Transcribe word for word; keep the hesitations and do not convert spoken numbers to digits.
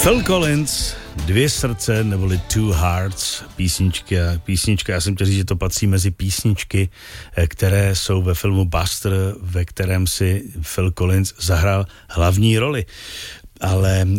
Phil Collins, Dvě srdce, neboli Two Hearts, písnička, písnička, já jsem chtěl říct, že to patří mezi písničky, které jsou ve filmu Buster, ve kterém si Phil Collins zahrál hlavní roli. Ale